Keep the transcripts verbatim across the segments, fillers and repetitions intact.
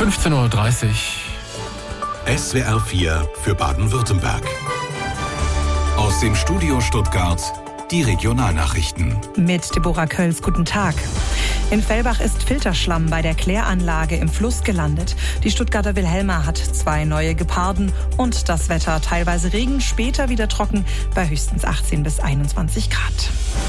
fünfzehn Uhr dreißig. S W R vier für Baden-Württemberg. Aus dem Studio Stuttgart die Regionalnachrichten. Mit Deborah Kölz, guten Tag. In Fellbach ist Filterschlamm bei der Kläranlage im Fluss gelandet. Die Stuttgarter Wilhelma hat zwei neue Geparden und das Wetter teilweise Regen, später wieder trocken bei höchstens achtzehn bis einundzwanzig Grad.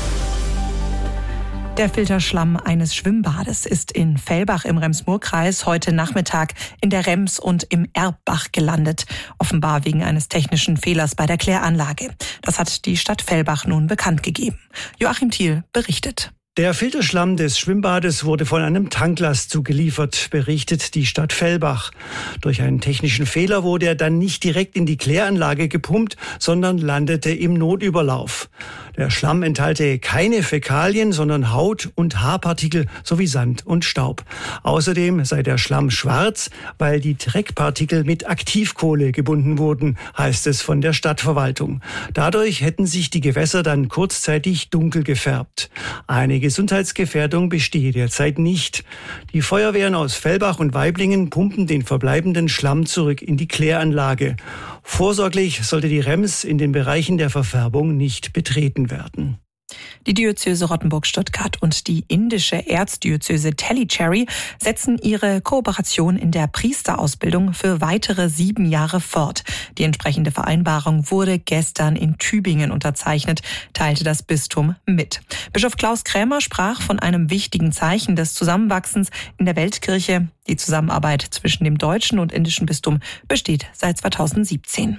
Der Filterschlamm eines Schwimmbades ist in Fellbach im Rems-Murr-Kreis heute Nachmittag in der Rems und im Erbbach gelandet. Offenbar wegen eines technischen Fehlers bei der Kläranlage. Das hat die Stadt Fellbach nun bekannt gegeben. Joachim Thiel berichtet. Der Filterschlamm des Schwimmbades wurde von einem Tanklast zugeliefert, berichtet die Stadt Fellbach. Durch einen technischen Fehler wurde er dann nicht direkt in die Kläranlage gepumpt, sondern landete im Notüberlauf. Der Schlamm enthalte keine Fäkalien, sondern Haut- und Haarpartikel sowie Sand und Staub. Außerdem sei der Schlamm schwarz, weil die Dreckpartikel mit Aktivkohle gebunden wurden, heißt es von der Stadtverwaltung. Dadurch hätten sich die Gewässer dann kurzzeitig dunkel gefärbt. Eine Gesundheitsgefährdung bestehe derzeit nicht. Die Feuerwehren aus Fellbach und Waiblingen pumpen den verbleibenden Schlamm zurück in die Kläranlage. Vorsorglich sollte die Rems in den Bereichen der Verfärbung nicht betreten werden. Die Diözese Rottenburg-Stuttgart und die indische Erzdiözese Tellicherry setzen ihre Kooperation in der Priesterausbildung für weitere sieben Jahre fort. Die entsprechende Vereinbarung wurde gestern in Tübingen unterzeichnet, teilte das Bistum mit. Bischof Klaus Krämer sprach von einem wichtigen Zeichen des Zusammenwachsens in der Weltkirche. Die Zusammenarbeit zwischen dem deutschen und indischen Bistum besteht seit zweitausendsiebzehn.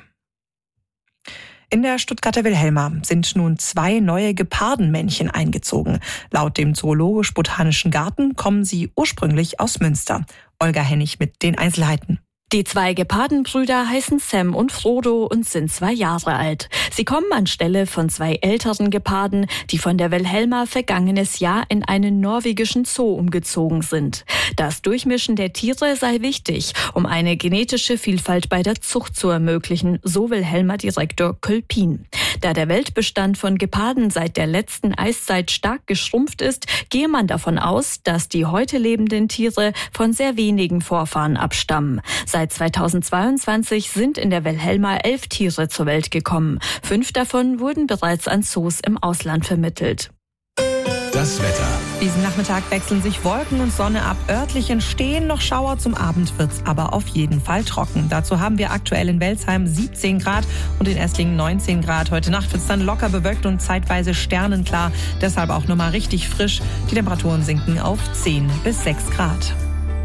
In der Stuttgarter Wilhelma sind nun zwei neue Gepardenmännchen eingezogen. Laut dem Zoologisch-Botanischen Garten kommen sie ursprünglich aus Münster. Olga Hennig mit den Einzelheiten. Die zwei Gepardenbrüder heißen Sam und Frodo und sind zwei Jahre alt. Sie kommen anstelle von zwei älteren Geparden, die von der Wilhelma vergangenes Jahr in einen norwegischen Zoo umgezogen sind. Das Durchmischen der Tiere sei wichtig, um eine genetische Vielfalt bei der Zucht zu ermöglichen, so Wilhelma-Direktor Kölpin. Da der Weltbestand von Geparden seit der letzten Eiszeit stark geschrumpft ist, gehe man davon aus, dass die heute lebenden Tiere von sehr wenigen Vorfahren abstammen. Seit zweitausendzweiundzwanzig sind in der Wilhelma elf Tiere zur Welt gekommen. Fünf davon wurden bereits an Zoos im Ausland vermittelt. Das Wetter. Diesen Nachmittag wechseln sich Wolken und Sonne ab. Örtlich entstehen noch Schauer, zum Abend wird's aber auf jeden Fall trocken. Dazu haben wir aktuell in Welzheim siebzehn Grad und in Esslingen neunzehn Grad. Heute Nacht wird's dann locker bewölkt und zeitweise sternenklar. Deshalb auch nochmal richtig frisch. Die Temperaturen sinken auf zehn bis sechs Grad.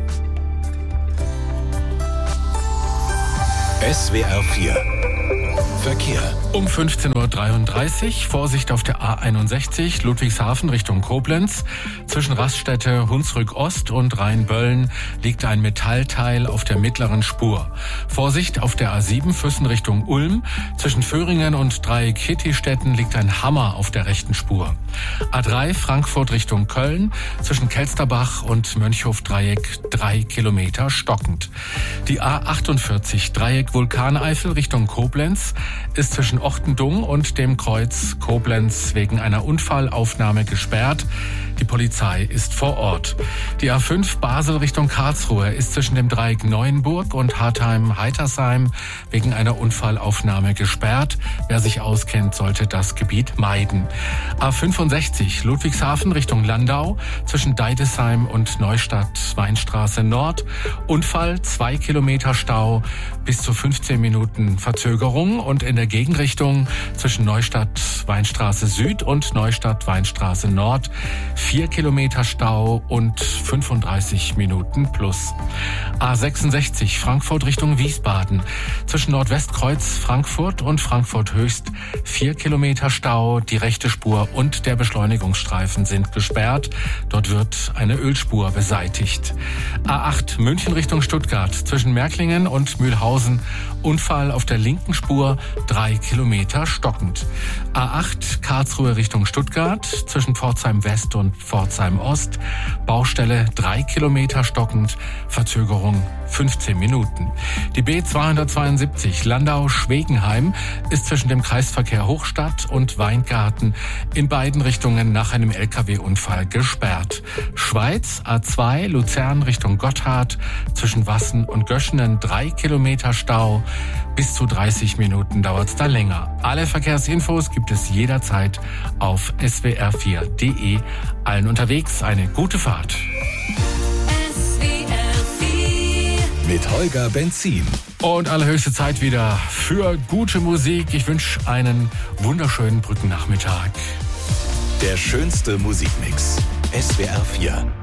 S W R vier Verkehr. Um fünfzehn Uhr dreiunddreißig, Vorsicht auf der A einundsechzig, Ludwigshafen Richtung Koblenz. Zwischen Raststätte Hunsrück Ost und Rheinböllen liegt ein Metallteil auf der mittleren Spur. Vorsicht auf der A sieben, Füssen Richtung Ulm. Zwischen Föhringen und Dreieck-Hittistetten liegt ein Hammer auf der rechten Spur. A drei, Frankfurt Richtung Köln. Zwischen Kelsterbach und Mönchhof-Dreieck drei Kilometer stockend. Die A achtundvierzig, Dreieck Vulkaneifel Richtung Koblenz ist zwischen Ochtendung und dem Kreuz Koblenz wegen einer Unfallaufnahme gesperrt. Die Polizei ist vor Ort. Die A fünf Basel Richtung Karlsruhe ist zwischen dem Dreieck Neuenburg und Hartheim-Heitersheim wegen einer Unfallaufnahme gesperrt. Wer sich auskennt, sollte das Gebiet meiden. A fünfundsechzig Ludwigshafen Richtung Landau zwischen Deidesheim und Neustadt-Weinstraße Nord. Unfall, zwei Kilometer Stau, bis zu fünfzehn Minuten Verzögerung und in der Gegenrichtung zwischen Neustadt-Weinstraße Süd und Neustadt-Weinstraße Nord vier Kilometer Stau und fünfunddreißig Minuten plus. A sechsundsechzig Frankfurt Richtung Wiesbaden. Zwischen Nordwestkreuz Frankfurt und Frankfurt Höchst vier Kilometer Stau. Die rechte Spur und der Beschleunigungsstreifen sind gesperrt. Dort wird eine Ölspur beseitigt. A acht München Richtung Stuttgart. Zwischen Märklingen und Mühlhausen Unfall auf der linken Spur. drei Kilometer stockend. A acht Karlsruhe Richtung Stuttgart zwischen Pforzheim West und Pforzheim Ost. Baustelle drei Kilometer stockend, Verzögerung fünfzehn Minuten. Die B zweihundertzweiundsiebzig Landau-Schwegenheim ist zwischen dem Kreisverkehr Hochstadt und Weingarten in beiden Richtungen nach einem L K W-Unfall gesperrt. Schweiz A zwei Luzern Richtung Gotthard zwischen Wassen und Göschenen drei Kilometer Stau. Bis zu dreißig Minuten dauert es da länger. Alle Verkehrsinfos gibt es jederzeit auf s w r vier punkt d e. Allen unterwegs eine gute Fahrt. Mit Holger Benzin. Und allerhöchste Zeit wieder für gute Musik. Ich wünsche einen wunderschönen Brückennachmittag. Der schönste Musikmix. S W R vier.